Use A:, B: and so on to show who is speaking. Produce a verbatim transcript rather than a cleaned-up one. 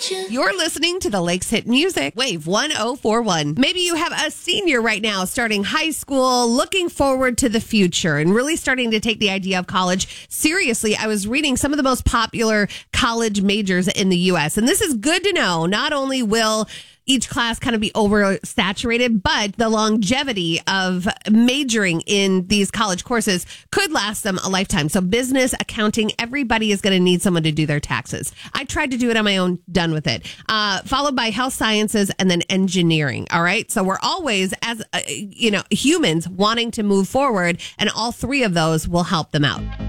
A: You're listening to the Lakes Hit Music, Wave one oh four one. Maybe you have a senior right now starting high school, looking forward to the future and really starting to take the idea of college seriously. I was reading some of the most popular college majors in the U S, and this is good to know. Not only will each class kind of be oversaturated, but the longevity of majoring in these college courses could last them a lifetime. So business, accounting, everybody is going to need someone to do their taxes. I tried to do it on my own, done with it. Uh, followed by health sciences and then engineering. All right. So we're always, as uh, you know, humans wanting to move forward, and all three of those will help them out.